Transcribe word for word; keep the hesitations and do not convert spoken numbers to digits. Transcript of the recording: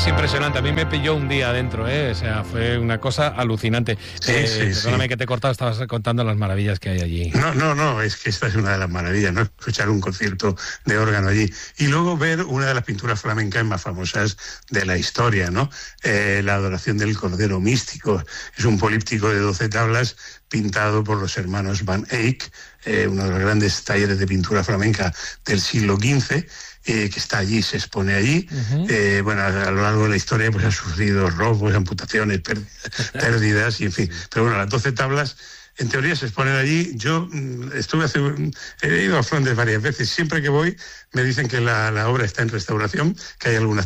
Es impresionante, a mí me pilló un día adentro, ¿eh? O sea, fue una cosa alucinante. Sí, eh, sí, perdóname sí. que te he cortado, estabas contando las maravillas que hay allí. No, no, no, es que esta es una de las maravillas, ¿no? Escuchar un concierto de órgano allí. Y luego ver una de las pinturas flamencas más famosas de la historia, ¿no? Eh, la adoración del Cordero Místico. Es un políptico de doce tablas pintado por los hermanos Van Eyck, eh, uno de los grandes talleres de pintura flamenca del siglo quince, Eh, que está allí, se expone allí. Uh-huh. Eh, bueno, a, a lo largo de la historia pues ha sufrido robos, amputaciones, pérdidas, pérdidas y en fin. Pero bueno, las doce tablas en teoría se exponen allí. Yo mmm, estuve hace he ido a Flandes varias veces. Siempre que voy me dicen que la, la obra está en restauración, que hay algunas